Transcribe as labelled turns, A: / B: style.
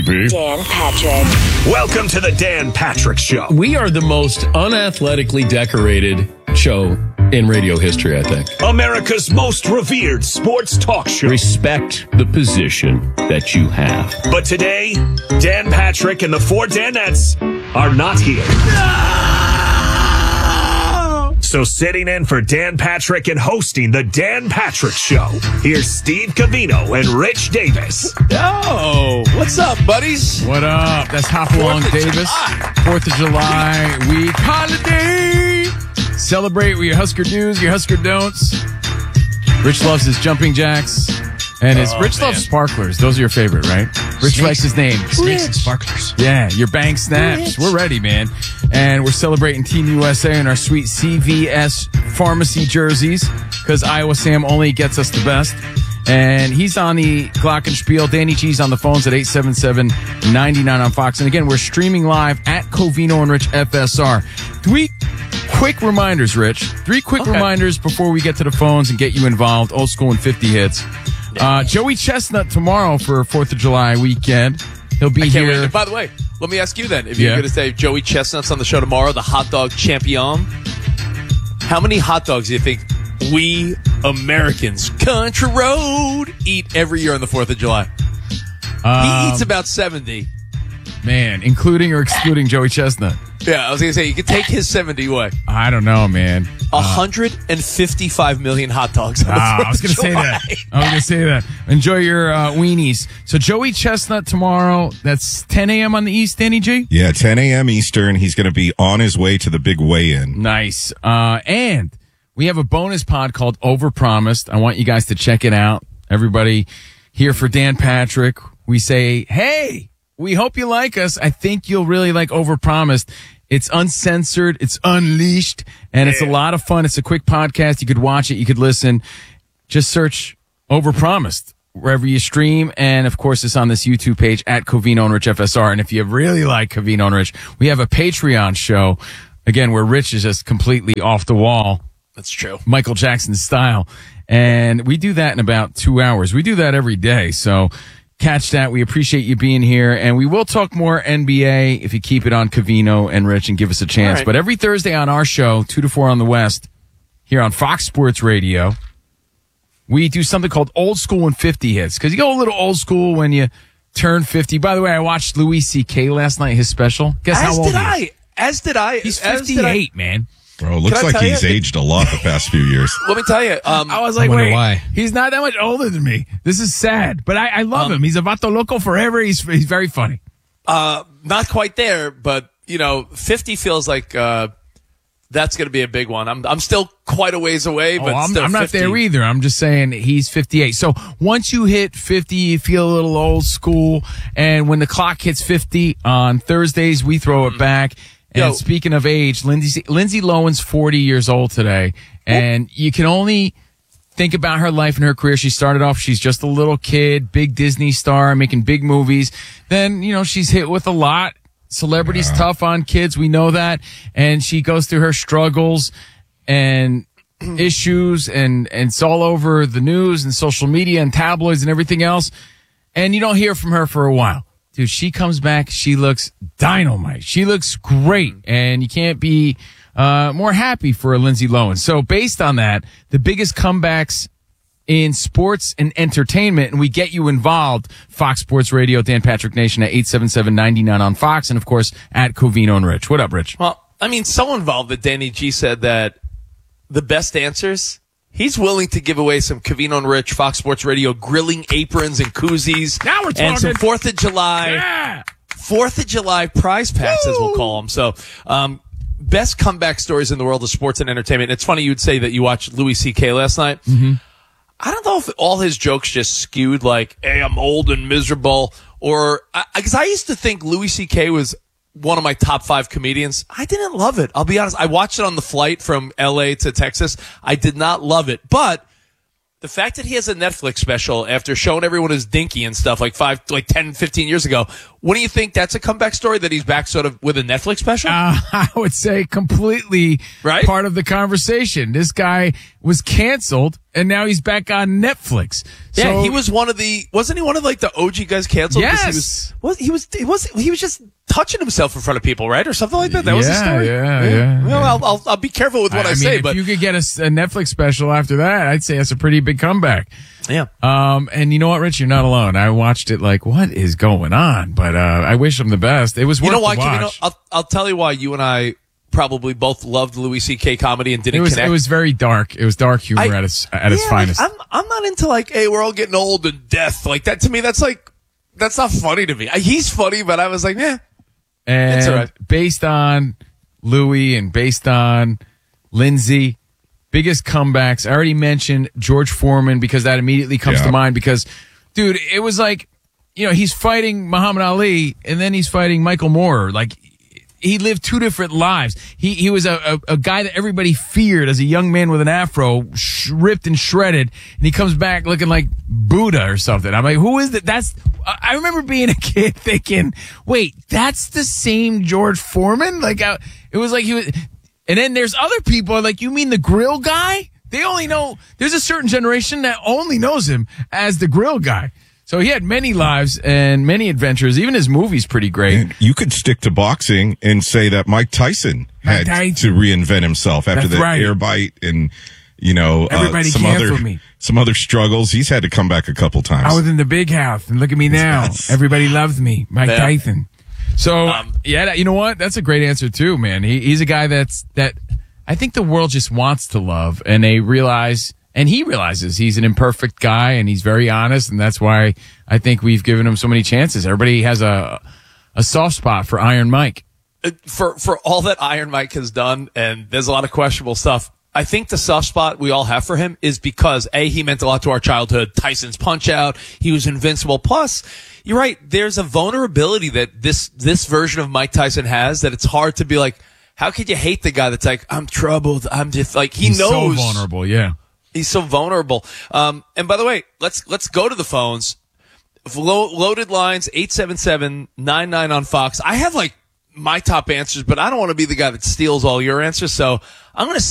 A: Dan Patrick.
B: Welcome to the Dan Patrick Show.
C: We are the most unathletically decorated show in radio history, I think.
B: America's most revered sports talk show.
C: Respect the position that you have.
B: But today, Dan Patrick and the four Danettes are not here. So sitting in for Dan Patrick and hosting the Dan Patrick Show, here's Steve Covino and Rich Davis.
D: Yo, what's up, buddies?
E: What up? That's Hopalong Davis. 4th of July week holiday. Celebrate with your Husker do's, your Husker don'ts. Rich loves his jumping jacks. And Rich loves sparklers. Those are your favorite, right? Rich likes his name.
D: Snakes and sparklers.
E: Yeah, your bank snaps. We're ready, man. And we're celebrating Team USA in our sweet CVS pharmacy jerseys because Iowa Sam only gets us the best. And he's on the Glockenspiel. Danny G's on the phones at 877-99 on Fox. And again, we're streaming live at Covino and Rich FSR. 3 quick reminders, Rich. 3 quick reminders before we get to the phones and get you involved. Old school and 50 hits. Joey Chestnut tomorrow for 4th of July weekend. He'll be here.
D: Wait. By the way, let me ask you then. If you're going to say Joey Chestnut's on the show tomorrow, the hot dog champion, how many hot dogs do you think we Americans, country road, eat every year on the 4th of July? He eats about 70.
E: Man, including or excluding Joey Chestnut?
D: Yeah, I was going to say, you could take his 70 away.
E: I don't know, man.
D: 155 million hot dogs on the 4th
E: I was going to say that. Enjoy your weenies. So Joey Chestnut tomorrow, that's 10 a.m. on the East, Danny G?
F: Yeah, 10 a.m. Eastern. He's going to be on his way to the big weigh-in.
E: Nice. And we have a bonus pod called Overpromised. I want you guys to check it out. Everybody here for Dan Patrick, we say, hey, we hope you like us. I think you'll really like Overpromised. It's uncensored. It's unleashed. And it's a lot of fun. It's a quick podcast. You could watch it. You could listen. Just search Overpromised wherever you stream. And, of course, it's on this YouTube page at Covino and Rich FSR. And if you really like Covino and Rich, we have a Patreon show, again, where Rich is just completely off the wall.
D: That's true.
E: Michael Jackson style. And we do that in about 2 hours. We do that every day. So catch that. We appreciate you being here. And we will talk more NBA if you keep it on Covino and Rich and give us a chance.
D: Right.
E: But every Thursday on our show, 2 to 4 on the West, here on Fox Sports Radio, we do something called Old School and 50 Hits. Because you go a little old school when you turn 50. By the way, I watched Louis C.K. last night, his special. Guess how old he is?
D: As did I.
E: He's 58, man.
F: Bro, looks like he's aged a lot the past few years.
D: Let me tell you.
E: I was like, wait, why? He's not that much older than me. This is sad. But I love him. He's a vato loco forever. He's very funny.
D: Not quite there, but, 50 feels like that's going to be a big one. I'm still quite a ways away, but
E: I'm
D: still
E: not
D: 50.
E: there either. I'm just saying he's 58. So once you hit 50, you feel a little old school. And when the clock hits 50 on Thursdays, we throw it back. And speaking of age, Lindsay Lohan's 40 years old today, and you can only think about her life and her career. She started off, she's just a little kid, big Disney star, making big movies. Then, she's hit with a lot. Celebrity's tough on kids, we know that. And she goes through her struggles and issues, and it's all over the news and social media and tabloids and everything else. And you don't hear from her for a while. Dude, she comes back. She looks dynamite. She looks great. And you can't be more happy for Lindsay Lohan. So based on that, the biggest comebacks in sports and entertainment, and we get you involved, Fox Sports Radio, Dan Patrick Nation at 877-99 on Fox, and, of course, at Covino and Rich. What up, Rich?
D: Well, so involved that Danny G said that the best answers, he's willing to give away some Covino and Rich, Fox Sports Radio grilling aprons and koozies.
E: Now we're talking.
D: And some 4th of July.
E: Yeah.
D: 4th of July prize packs, as we'll call them. So, best comeback stories in the world of sports and entertainment. It's funny you'd say that you watched Louis C.K. last night. Mm-hmm. I don't know if all his jokes just skewed like, hey, I'm old and miserable. Or, because I used to think Louis C.K. was one of my top 5 comedians. I didn't love it. I'll be honest. I watched it on the flight from L.A. to Texas. I did not love it. But the fact that he has a Netflix special after showing everyone his dinky and stuff like 10, 15 years ago, wouldn't you think that's a comeback story that he's back sort of with a Netflix special?
E: I would say completely
D: right?
E: Part of the conversation. This guy was canceled and now he's back on Netflix.
D: Yeah,
E: So,
D: he was wasn't he one of like the OG guys canceled?
E: Yes.
D: He was just touching himself in front of people, right? Or something like that. That was the story.
E: Yeah.
D: Well, I'll be careful with what I say,
E: if
D: but
E: you could get a Netflix special after that, I'd say that's a pretty big comeback.
D: yeah.
E: And you know what, Rich? You're not alone. I watched it like, what is going on? But I wish him the best. It was worth
D: You know why,
E: the watch.
D: Kevin? I'll tell you why you and I probably both loved Louis C.K. comedy and didn't connect.
E: It was very dark. It was dark humor at its finest.
D: Like, I'm not into like, hey, we're all getting old and death. Like that to me, that's not funny to me. He's funny, but I was like, yeah.
E: And
D: It's all right.
E: based on Louis and based on Lindsay, biggest comebacks. I already mentioned George Foreman because that immediately comes to mind because, dude, it was like, he's fighting Muhammad Ali and then he's fighting Michael Moore. Like, he lived two different lives. He was a guy that everybody feared as a young man with an afro, ripped and shredded, and he comes back looking like Buddha or something. I'm like, who is that? I remember being a kid thinking, wait, that's the same George Foreman? Like, it was like he was. And then there's other people like, you mean the grill guy? They only know, there's a certain generation that only knows him as the grill guy. So he had many lives and many adventures. Even his movie's pretty great.
F: And you could stick to boxing and say that Mike Tyson had to reinvent himself after the air bite and,
E: everybody
F: some other struggles. He's had to come back a couple times.
E: I was in the big house, and look at me now.
F: Yes.
E: Everybody loves me, Mike Tyson. So you know what? That's a great answer too, man. He's a guy that I think the world just wants to love, and they realize. And he realizes he's an imperfect guy and he's very honest. And that's why I think we've given him so many chances. Everybody has a soft spot for Iron Mike.
D: For all that Iron Mike has done, and there's a lot of questionable stuff, I think the soft spot we all have for him is because, A, he meant a lot to our childhood. Tyson's Punch-Out. He was invincible. Plus, you're right, there's a vulnerability that this version of Mike Tyson has that it's hard to be like, how could you hate the guy that's like, I'm troubled. I'm just like, he's knows.
E: So vulnerable, yeah.
D: He's so vulnerable. And by the way, let's go to the phones. Loaded lines, 877-99 on Fox. I have like my top answers, but I don't want to be the guy that steals all your answers. So I'm going to